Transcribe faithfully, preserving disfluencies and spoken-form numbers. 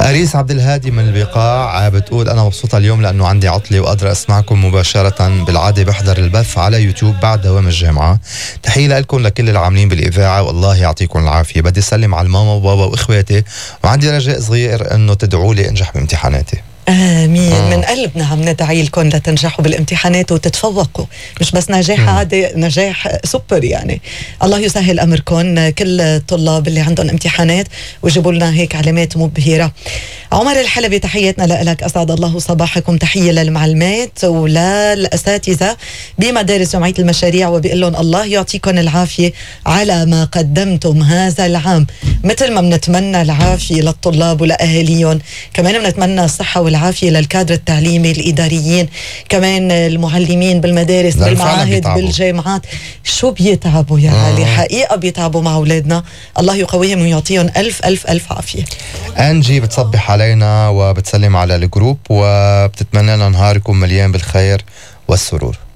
أريس عبد الهادي من البقاع بتقول أنا مبسوطة اليوم لأنه عندي عطلة وقادرة أسمعكم مباشرة. بالعادة بحضر البث على يوتيوب بعد دوام الجامعة. تحية لكم لكل العاملين بالإذاعة والله يعطيكم العافية. بدي أسلم على الماما وبابا وإخواتي وعندي رجاء صغير أنه تدعوا لي أنجح بامتحاناتي. آمين. آه. من قلبنا عم ندعي لكم لتنجحوا بالامتحانات وتتفوقوا، مش بس نجاح عادي، نجاح سوبر يعني. الله يسهل أمركم كل الطلاب اللي عندهم امتحانات ويجيبوا لنا هيك علامات مبهرة. عمر الحلبي تحياتنا لك، أسعد الله صباحكم. تحية للمعلمات وللأساتذة بمدارس جمعية المشاريع وبقول لهم الله يعطيكم العافية على ما قدمتم هذا العام. مثل ما بنتمنى العافية للطلاب ولأهاليهم، كمان بنتمنى الصحة والعافية للكادر التعليمي الإداريين، كمان المعلمين بالمدارس بالمعاهد بالجامعات. شو بيتعبوا يا علي، آه. حقيقة بيتعبوا مع أولادنا. الله يقويهم ويعطيهم ألف ألف ألف عافية. أنجي بتصبح علينا وبتسلم على الجروب وبتتمنى لنا نهاركم مليان بالخير والسرور.